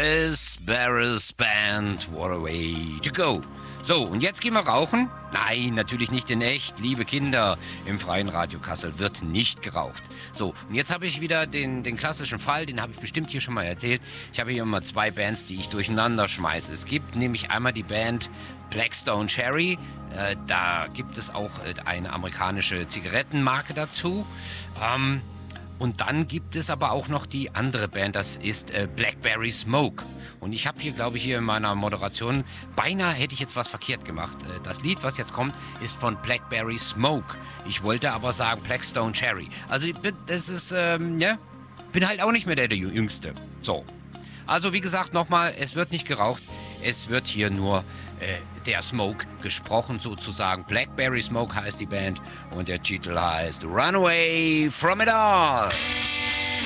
Chris Barris Band, What a Way to Go. So, und jetzt gehen wir rauchen? Nein, natürlich nicht in echt. Liebe Kinder, im Freien Radio Kassel wird nicht geraucht. So, und jetzt habe ich wieder den klassischen Fall, den habe ich bestimmt hier schon mal erzählt. Ich habe hier immer zwei Bands, die ich durcheinander schmeiße. Es gibt nämlich einmal die Band Blackstone Cherry. Da gibt es auch eine amerikanische Zigarettenmarke dazu. Und dann gibt es aber auch noch die andere Band, das ist Blackberry Smoke. Und ich habe hier, glaube ich, hier in meiner Moderation, beinahe hätte ich jetzt was verkehrt gemacht. Das Lied, was jetzt kommt, ist von Blackberry Smoke. Ich wollte aber sagen Blackstone Cherry. Also das ist, ja, bin halt auch nicht mehr der Jüngste. So, also wie gesagt, nochmal, es wird nicht geraucht, es wird hier nur der Smoke gesprochen sozusagen. Blackberry Smoke heißt die Band und der Titel heißt Runaway from It All.